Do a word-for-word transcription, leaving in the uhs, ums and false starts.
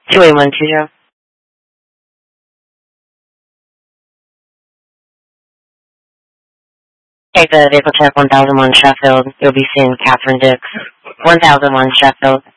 two eight one two zero. Take the vehicle check one thousand one Sheffield. You'll be seeing Catherine Dix. one thousand one Sheffield.